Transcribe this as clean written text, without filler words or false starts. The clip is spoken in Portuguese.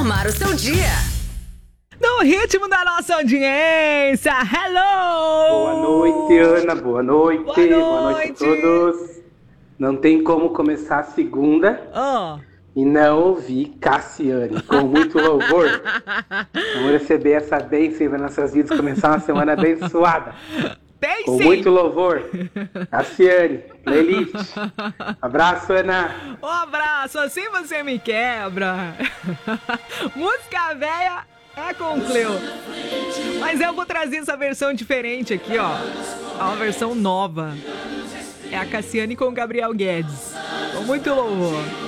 transformar o seu dia. No ritmo da nossa audiência. Hello! Boa noite, Ana. Boa noite. Boa noite a todos. Não tem como começar a segunda e não ouvir Cassiane com muito louvor. Vamos receber essa bênção nas nossas vidas, começar uma semana abençoada. Tem com sim. muito louvor. Cassiane, playlist. Abraço, Ana. Um abraço, assim você me quebra. Música velha é com o Cleo. Mas eu vou trazer essa versão diferente aqui, ó. É uma versão nova. É a Cassiane com o Gabriel Guedes. Com muito louvor.